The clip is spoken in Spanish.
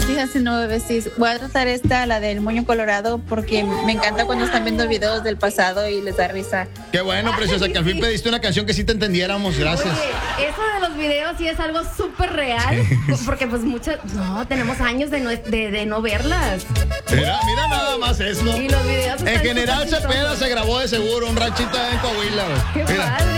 fíjense, no, sí, voy a tratar la del moño colorado, porque me encanta cuando están viendo videos del pasado y les da risa. Qué bueno, preciosa, que al fin pediste una canción que sí te entendiéramos, gracias. Oye, eso de los videos sí es algo súper real, porque pues tenemos años de no verlas. Mira nada más esto. Y los videos En General Cepeda se grabó de seguro, un ranchito en Coahuila. Qué padre.